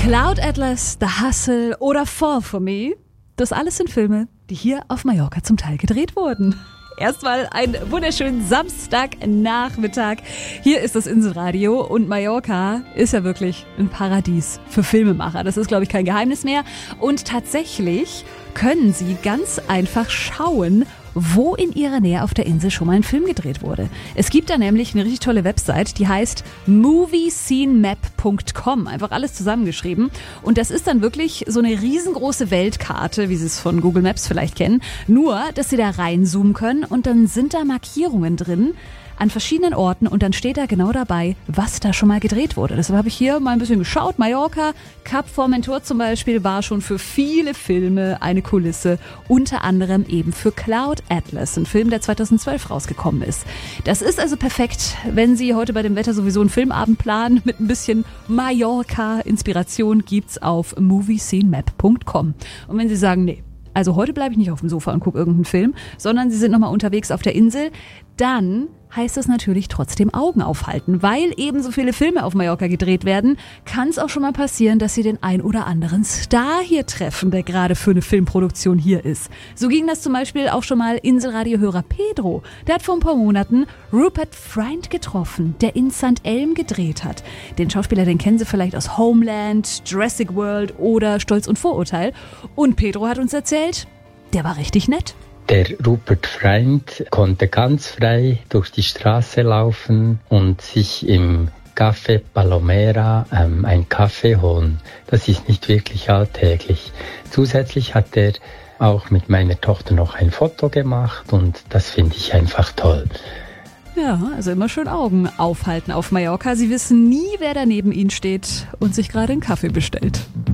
Cloud Atlas, The Hustle oder Fall for Me, das alles sind Filme, die hier auf Mallorca zum Teil gedreht wurden. Erstmal einen wunderschönen Samstagnachmittag. Hier ist das Inselradio und Mallorca ist ja wirklich ein Paradies für Filmemacher. Das ist, glaube ich, kein Geheimnis mehr. Und tatsächlich können Sie ganz einfach schauen, wo in Ihrer Nähe auf der Insel schon mal ein Film gedreht wurde. Es gibt da nämlich eine richtig tolle Website, die heißt moviescenemap.com. Einfach alles zusammengeschrieben. Und das ist dann wirklich so eine riesengroße Weltkarte, wie Sie es von Google Maps vielleicht kennen. Nur, dass Sie da reinzoomen können und dann sind da Markierungen drin an verschiedenen Orten und dann steht da genau dabei, was da schon mal gedreht wurde. Deshalb habe ich hier mal ein bisschen geschaut. Mallorca, Cap Formentor zum Beispiel, war schon für viele Filme eine Kulisse, unter anderem eben für Cloud Atlas, ein Film, der 2012 rausgekommen ist. Das ist also perfekt, wenn Sie heute bei dem Wetter sowieso einen Filmabend planen, mit ein bisschen Mallorca-Inspiration gibt's auf moviescenemap.com. Und wenn Sie sagen, nee, also heute bleibe ich nicht auf dem Sofa und gucke irgendeinen Film, sondern Sie sind nochmal unterwegs auf der Insel, dann heißt es natürlich trotzdem Augen aufhalten. Weil eben so viele Filme auf Mallorca gedreht werden, kann es auch schon mal passieren, dass Sie den ein oder anderen Star hier treffen, der gerade für eine Filmproduktion hier ist. So ging das zum Beispiel auch schon mal Inselradiohörer Pedro. Der hat vor ein paar Monaten Rupert Friend getroffen, der in St. Elm gedreht hat. Den Schauspieler, den kennen Sie vielleicht aus Homeland, Jurassic World oder Stolz und Vorurteil. Und Pedro hat uns erzählt, der war richtig nett. Der Rupert Friend konnte ganz frei durch die Straße laufen und sich im Café Palomera einen Kaffee holen. Das ist nicht wirklich alltäglich. Zusätzlich hat er auch mit meiner Tochter noch ein Foto gemacht und das finde ich einfach toll. Ja, also immer schön Augen aufhalten auf Mallorca. Sie wissen nie, wer da neben Ihnen steht und sich gerade einen Kaffee bestellt.